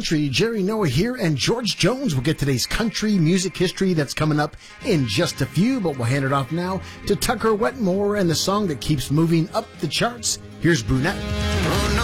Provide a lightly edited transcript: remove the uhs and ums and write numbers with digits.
Country. Jerry Noah here, and George Jones will get today's country music history that's coming up in just a few, but we'll hand it off now to Tucker Wetmore and the song that keeps moving up the charts. Here's Brunette.